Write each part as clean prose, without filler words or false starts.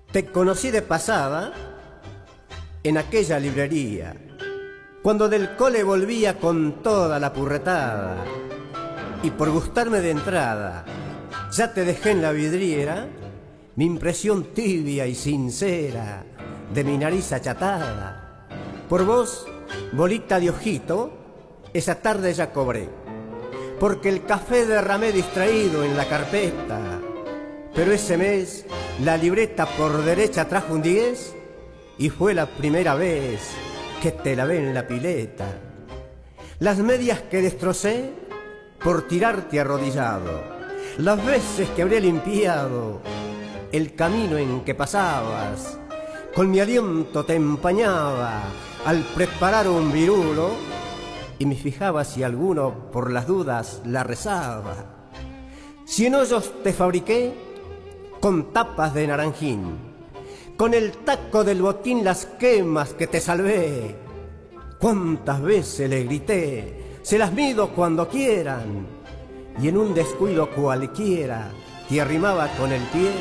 Te conocí de pasada en aquella librería, cuando del cole volvía con toda la purretada, y por gustarme de entrada ya te dejé en la vidriera mi impresión tibia y sincera de mi nariz achatada. Por vos, bolita de ojito, esa tarde ya cobré, porque el café derramé distraído en la carpeta. Pero ese mes la libreta por derecha trajo un 10 y fue la primera vez que te lavé en la pileta. Las medias que destrocé por tirarte arrodillado, las veces que habré limpiado el camino en que pasabas, con mi aliento te empañaba al preparar un virulo y me fijaba si alguno por las dudas la rezaba. 100 hoyos te fabriqué con tapas de naranjín, con el taco del botín las quemas que te salvé. Cuántas veces le grité, se las mido cuando quieran, y en un descuido cualquiera te arrimaba con el pie.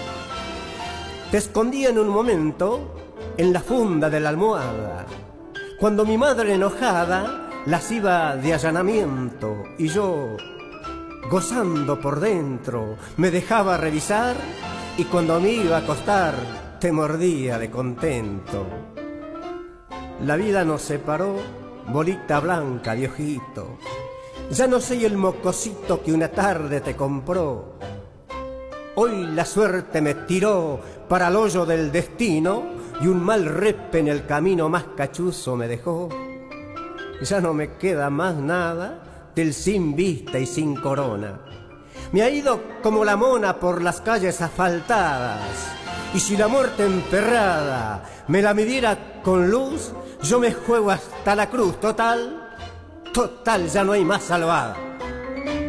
Te escondía en un momento en la funda de la almohada, cuando mi madre enojada las iba de allanamiento, y yo, gozando por dentro, me dejaba revisar, y cuando me iba a acostar te mordía de contento. La vida nos separó, bolita blanca de ojito, ya no soy el mocosito que una tarde te compró. Hoy la suerte me tiró para el hoyo del destino, y un mal repe en el camino más cachuzo me dejó. Ya no me queda más nada del sin vista y sin corona. Me ha ido como la mona por las calles asfaltadas, y si la muerte emperrada me la midiera con luz, yo me juego hasta la cruz. Total, ya no hay más salvada.